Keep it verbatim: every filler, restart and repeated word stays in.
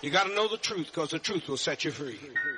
You got to know the truth, because the truth will set you free.